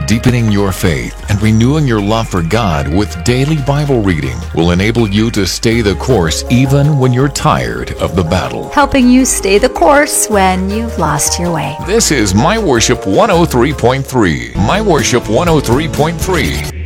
Deepening your faith and renewing your love for God with daily Bible reading will enable you to stay the course even when you're tired of the battle. Helping you stay the course when you've lost your way. This is My Worship 103.3. My Worship 103.3.